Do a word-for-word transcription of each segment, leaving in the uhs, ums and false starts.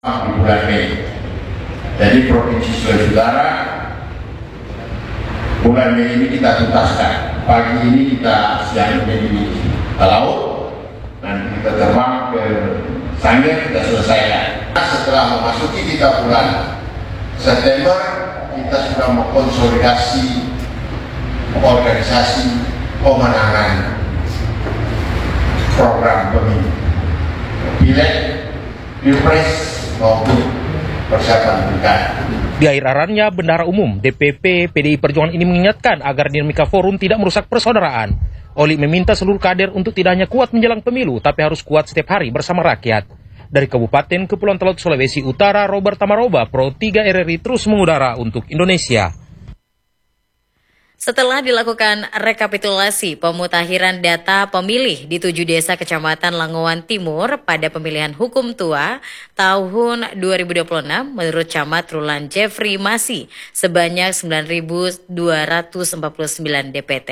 di bulan Mei. Jadi Provinsi Sulawesi Utara bulan Mei ini kita tuntaskan. Pagi ini kita siang ini ke laut, nanti kita terbang ke Sangir, kita selesaikan. Setelah memasuki kita bulan September, kita sudah mengkonsolidasi organisasi pemenangan program pemilu, pileg, pilpres maupun persiapan pilkada. Di akhir arannya, Bendahara Umum D P P P D I Perjuangan ini mengingatkan agar dinamika forum tidak merusak persaudaraan. Oli meminta seluruh kader untuk tidak hanya kuat menjelang pemilu, tapi harus kuat setiap hari bersama rakyat. Dari Kabupaten Kepulauan Talaut Sulawesi Utara, Robert Tamaroba, Pro tiga R R I terus mengudara untuk Indonesia. Setelah dilakukan rekapitulasi pemutakhiran data pemilih di tujuh desa Kecamatan Langowan Timur pada pemilihan hukum tua tahun dua ribu dua puluh enam, menurut Camat Rulan Jeffrey Masi, sebanyak sembilan ribu dua ratus empat puluh sembilan D P T.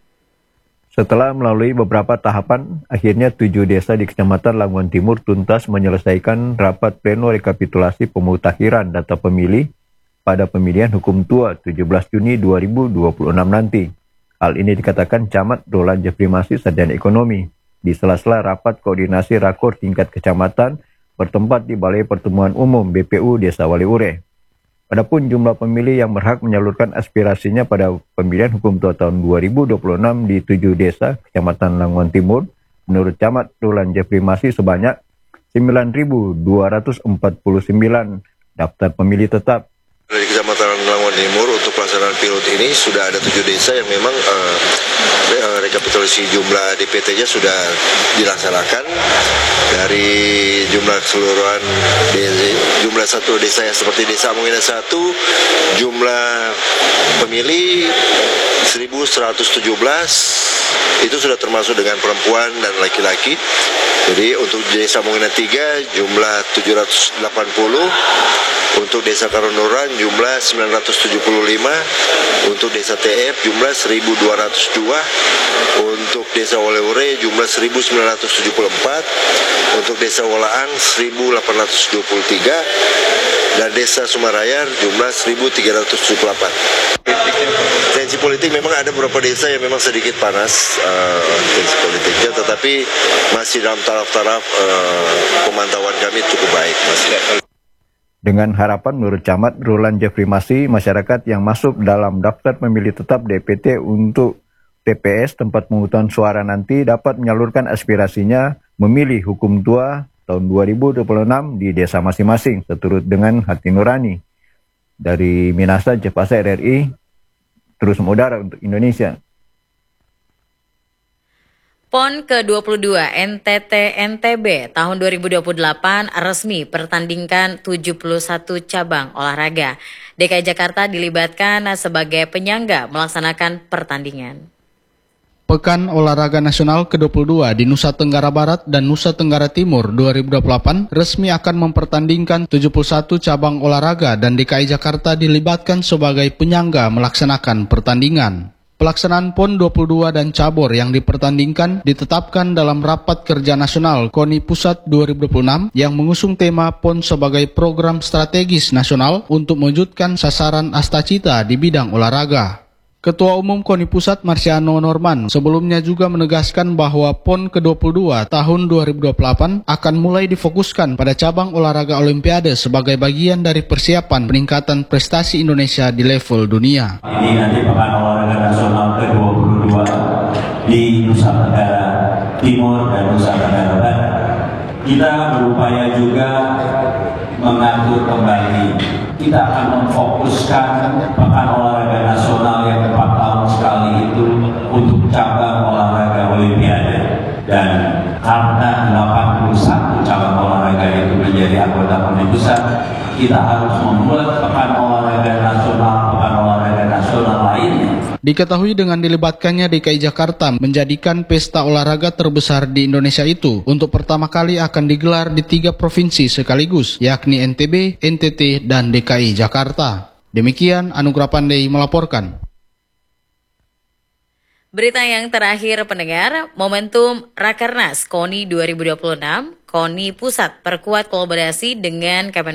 Setelah melalui beberapa tahapan, akhirnya tujuh desa di Kecamatan Langowan Timur tuntas menyelesaikan rapat pleno rekapitulasi pemutakhiran data pemilih pada pemilihan hukum tua tujuh belas Juni dua ribu dua puluh enam nanti. Hal ini dikatakan Camat Rulan Jeffrey Masi, Sarjana Ekonomi, di sela-sela rapat koordinasi rakor tingkat kecamatan bertempat di Balai Pertemuan Umum B P U Desa Waliure. Adapun jumlah pemilih yang berhak menyalurkan aspirasinya pada pemilihan hukum tua tahun dua ribu dua puluh enam di tujuh desa Kecamatan Langowan Timur, menurut Camat Rulan Jeffrey Masi sebanyak sembilan ribu dua ratus empat puluh sembilan daftar pemilih tetap. Di Kecamatan Langowan Timur untuk pelaksanaan pilot ini sudah ada tujuh desa yang memang uh, rekapitulasi jumlah D P T-nya sudah dilaksanakan. Dari jumlah keseluruhan jumlah satu desa yang seperti Desa Amongina satu, jumlah pemilih seribu seratus tujuh belas, itu sudah termasuk dengan perempuan dan laki-laki. Jadi untuk Desa Amongina tiga jumlah tujuh ratus delapan puluh, untuk Desa Karonuran jumlah sembilan ratus tujuh puluh lima, untuk Desa T F jumlah seribu dua ratus dua, untuk Desa Waliure jumlah seribu sembilan ratus tujuh puluh empat, untuk Desa Wolaang seribu delapan ratus dua puluh tiga, dan Desa Sumarayar jumlah seribu tiga ratus tujuh puluh delapan. Tensi politik memang ada beberapa desa yang memang sedikit panas uh, tensi politiknya, tetapi masih dalam taraf-taraf uh, pemantauan kami cukup baik, masih. Dengan harapan menurut Camat Rulan Jeffrey Masi, masyarakat yang masuk dalam daftar pemilih tetap D P T untuk T P S tempat pemungutan suara nanti dapat menyalurkan aspirasinya memilih hukum tua tahun dua ribu dua puluh enam di desa masing-masing seturut dengan hati nurani. Dari Minasa, Jeff Asa, R R I, terus mengudara untuk Indonesia. P O N ke dua puluh dua N T T N T B tahun dua ribu dua puluh delapan resmi pertandingkan tujuh puluh satu cabang olahraga. D K I Jakarta dilibatkan sebagai penyangga melaksanakan pertandingan. Pekan Olahraga Nasional ke dua puluh dua di Nusa Tenggara Barat dan Nusa Tenggara Timur dua ribu dua puluh delapan resmi akan mempertandingkan tujuh puluh satu cabang olahraga dan D K I Jakarta dilibatkan sebagai penyangga melaksanakan pertandingan. Pelaksanaan P O N dua puluh dua dan cabur yang dipertandingkan ditetapkan dalam Rapat Kerja Nasional KONI Pusat dua ribu dua puluh enam yang mengusung tema P O N sebagai program strategis nasional untuk mewujudkan sasaran Astacita di bidang olahraga. Ketua Umum KONI Pusat Marciano Norman sebelumnya juga menegaskan bahwa P O N ke dua puluh dua tahun dua ribu dua puluh delapan akan mulai difokuskan pada cabang olahraga Olimpiade sebagai bagian dari persiapan peningkatan prestasi Indonesia di level dunia. Ini nanti Pekan Olahraga Nasional ke dua puluh dua di Nusa Tenggara Timur dan Nusa Tenggara Barat. Kita berupaya juga mengatur kembali. Kita akan memfokuskan Pekan Olahraga Nasional yang empat tahun sekali itu untuk cabang olahraga Olimpiade, dan karena delapan puluh satu cabang olahraga itu menjadi anggota KONI Pusat, kita harus membuat Pekan Olahraga Nasional, Pekan Olahraga Nasional lainnya. Diketahui dengan dilibatkannya D K I Jakarta menjadikan pesta olahraga terbesar di Indonesia itu untuk pertama kali akan digelar di tiga provinsi sekaligus, yakni N T B, N T T, dan D K I Jakarta. Demikian Anugrah Pandey melaporkan. Berita yang terakhir pendengar, momentum Rakernas KONI dua ribu dua puluh enam, KONI Pusat perkuat kolaborasi dengan Kementerian